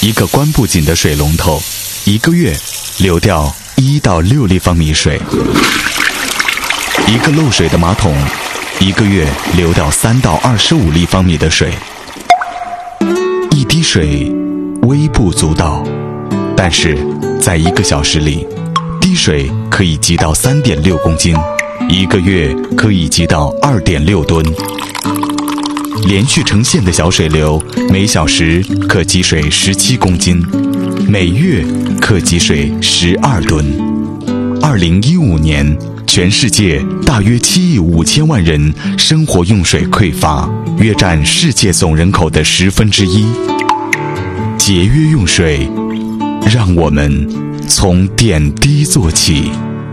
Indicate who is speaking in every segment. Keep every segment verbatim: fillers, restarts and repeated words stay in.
Speaker 1: 一个关不紧的水龙头，一个月流掉一到六立方米水；一个漏水的马桶，一个月流掉三到二十五立方米的水。一滴水微不足道，但是在一个小时里，滴水可以积到三点六公斤，一个月可以积到二点六吨。连续成线的小水流，每小时可积水十七公斤，每月可积水十二吨。二零一五年，全世界大约七亿五千万人生活用水匮乏，约占世界总人口的十分之一。节约用水，让我们从点滴做起。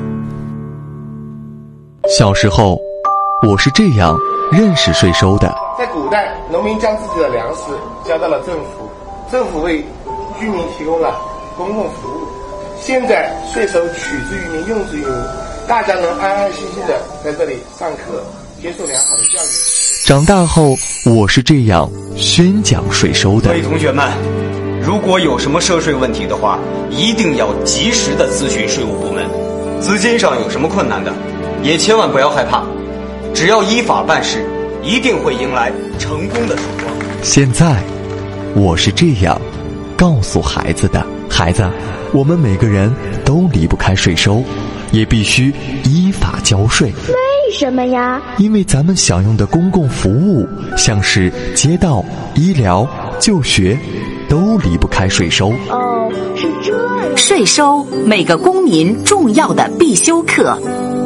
Speaker 2: 小时候，我是这样认识税收的。
Speaker 3: 在古代，农民将自己的粮食交到了政府，政府为居民提供了公共服务。现在税收取之于民，用之于民，大家能安安心心的在这里上课，接受良好的教育。
Speaker 2: 长大后，我是这样宣讲税收的。
Speaker 4: 各位同学们，如果有什么涉税问题的话，一定要及时的咨询税务部门。资金上有什么困难的，也千万不要害怕，只要依法办事，一定会迎来成功的曙光。
Speaker 2: 现在，我是这样告诉孩子的：孩子，我们每个人都离不开税收，也必须依法交税。
Speaker 5: 为什么呀？
Speaker 2: 因为咱们享用的公共服务，像是街道、医疗、就学，都离不开税收。
Speaker 5: 哦，是这样。
Speaker 6: 税收，每个公民重要的必修课。